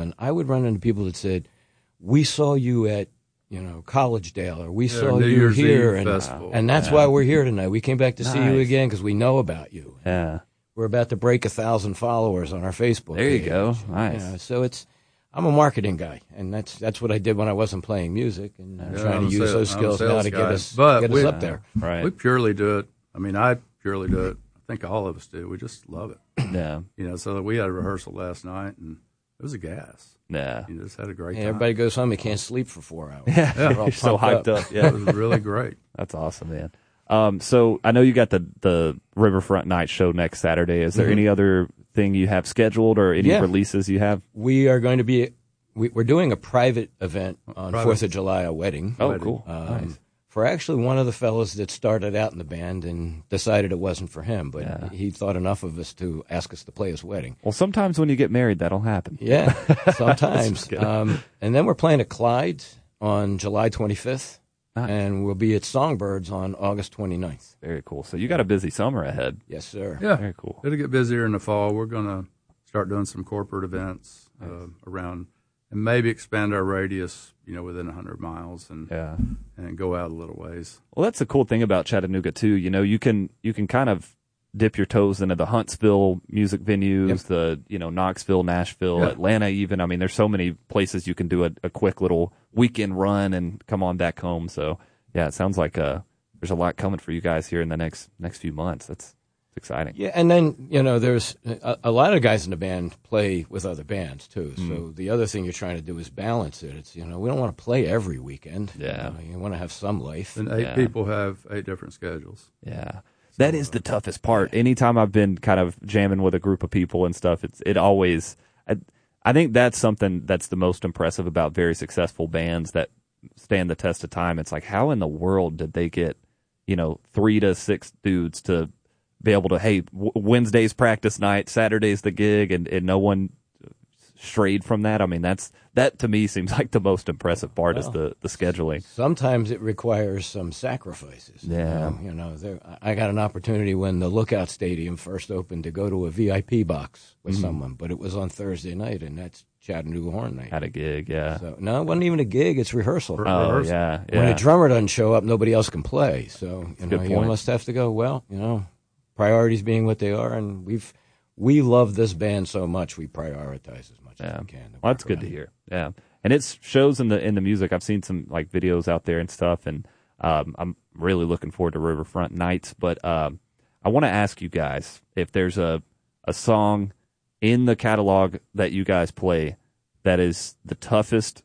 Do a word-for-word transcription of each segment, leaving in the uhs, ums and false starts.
fun, I would run into people that said, we saw you at, you know, Collegedale, or we Yeah, saw New you Year's here, Eve and, festival. and that's Yeah. why we're here tonight. We came back to see you Nice. again because we know about you. Yeah. We're about to break a thousand followers on our Facebook There you page. go. Nice. You know, so it's, I'm a marketing guy, and that's that's what I did when I wasn't playing music, and I'm Yeah, trying I'm to a use sal- those I'm a skills now sales to get guy. us, But get us we- up there. Right. We purely do it. I mean, I purely do it. I think all of us do. We just love it. Yeah. You know, so we had a rehearsal last night, and it was a gas. Yeah. You just had a great Yeah, time. everybody goes home, they can't sleep for four hours. Yeah. They're all You're so pumped hyped up. up. Yeah. It was really great. That's awesome, man. Um, so I know you got the, the Riverfront Night show next Saturday. Is there Mm-hmm. any other thing you have scheduled or any Yeah. releases you have? We are going to be, we, we're doing a private event on Private. fourth of July, a wedding. Oh, Wedding. cool. Um, Nice. For actually one of the fellows that started out in the band and decided it wasn't for him, but Yeah. he thought enough of us to ask us to play his wedding. Well, sometimes when you get married, that'll happen. Yeah, sometimes. kidding. um, and then we're playing at Clyde on July twenty-fifth, Nice. and we'll be at Songbirds on August twenty-ninth. Very cool. So you got a busy summer ahead. Yes, sir. Yeah. Very cool. It'll get busier in the fall. We're going to start doing some corporate events uh, around and maybe expand our radius, you know, within one hundred miles and Yeah. and go out a little ways. Well, that's the cool thing about Chattanooga too. You know, you can you can kind of dip your toes into the Huntsville music venues, Yep. the you know Knoxville, Nashville, Yeah. Atlanta. Even I mean, there's so many places you can do a, a quick little weekend run and come on back home. So yeah, it sounds like uh, there's a lot coming for you guys here in the next next few months. That's it's exciting. Yeah, and then, you know, there's a, a lot of guys in the band play with other bands, too. Mm. So the other thing you're trying to do is balance it. It's, you know, we don't want to play every weekend. Yeah. You know, you want to have some life. And eight Yeah. people have eight different schedules. Yeah. That is the toughest part. Anytime I've been kind of jamming with a group of people and stuff, it's it always I, I think that's something that's the most impressive about very successful bands that stand the test of time. It's like, how in the world did they get, you know, three to six dudes to be able to, hey, w- Wednesday's practice night, Saturday's the gig, and, and no one strayed from that? I mean, that's that to me seems like the most impressive part is the, the scheduling. Sometimes it requires some sacrifices. Yeah. Um, you know, there, I got an opportunity when the Lookout Stadium first opened to go to a V I P box with someone, but it was on Thursday night, and that's Chattanooga Horn Night. Had a gig, yeah. So, no, it wasn't even a gig. It's rehearsal. Oh, rehearsal. yeah, yeah. When a drummer doesn't show up, nobody else can play. So you know, good you point. almost have to go, well, you know, priorities being what they are, and we've we love this band so much, we prioritize as much Yeah. as we can. Well, that's good to hear. Yeah, and it shows in the in the music. I've seen some like videos out there and stuff, and um, I'm really looking forward to Riverfront Nights. But um, I want to ask you guys if there's a a song in the catalog that you guys play that is the toughest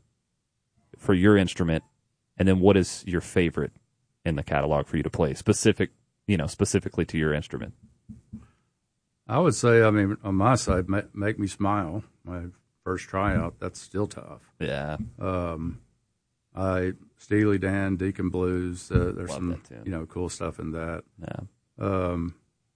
for your instrument, and then what is your favorite in the catalog for you to play, specific, you know, specifically to your instrument. I would say, I mean, on my side, ma- Make Me Smile, my first tryout, that's still tough. Yeah, Um, I Steely Dan, Deacon Blues, uh, there's Love some, that tune. you know, cool stuff in that. yeah, Um,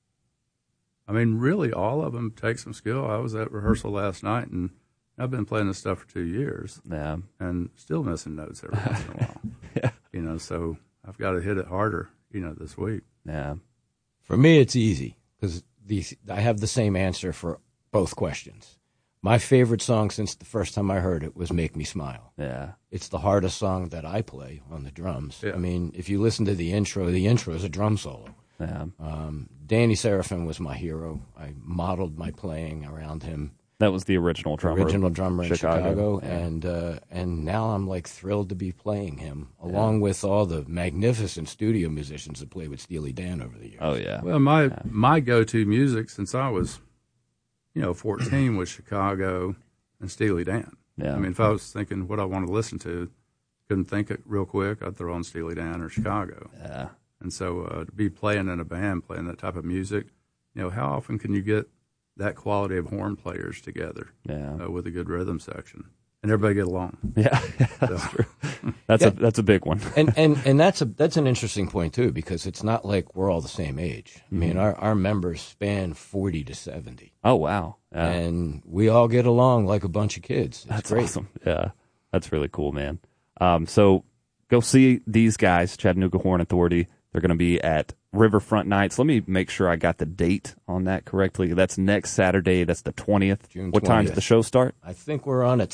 I mean, really, all of them take some skill. I was at rehearsal last night, and I've been playing this stuff for two years, yeah. and still missing notes every once in a while. Yeah. You know, so I've got to hit it harder, you know, this week. Yeah. For me, it's easy because I have the same answer for both questions. My favorite song since the first time I heard it was Make Me Smile. Yeah. It's the hardest song that I play on the drums. Yeah. I mean, if you listen to the intro, the intro is a drum solo. Yeah. Um, Danny Serafin was my hero. I modeled my playing around him. That was the original drummer. Original drummer in Chicago. Chicago, Yeah. and uh, and now I'm like thrilled to be playing him, along with all the magnificent studio musicians that play with Steely Dan over the years. Oh yeah. Well, my my go-to music since I was, you know, fourteen was Chicago and Steely Dan. Yeah. I mean, if I was thinking what I wanted to listen to, couldn't think it real quick, I'd throw on Steely Dan or Chicago. Yeah. And so uh, to be playing in a band, playing that type of music, you know, how often can you get that quality of horn players together Yeah. uh, with a good rhythm section and everybody get along? Yeah. That's So- true. That's Yeah. a that's a big one. and and and that's a that's an interesting point too, because it's not like we're all the same age. I mean, our our members span forty to seventy, Oh wow. Yeah. and we all get along like a bunch of kids. It's That's great. awesome. Yeah. That's really cool, man. Um, so go see these guys, Chattanooga Horn Authority. They're going to be at Riverfront Nights. Let me make sure I got the date on that correctly. That's next Saturday. That's the twentieth. June What time's twentieth. the show start? I think we're on at